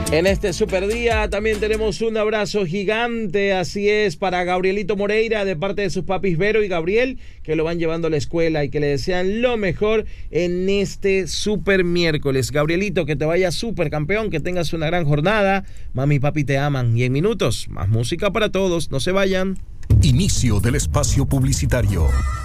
En este super día también tenemos un abrazo gigante, así es, para Gabrielito Moreira de parte de sus papis Vero y Gabriel, que lo van llevando a la escuela y que le desean lo mejor en este super miércoles. Gabrielito, que te vaya super campeón, que tengas una gran jornada. Mami y papi te aman. Y en minutos, más música para todos, no se vayan. Inicio del espacio publicitario.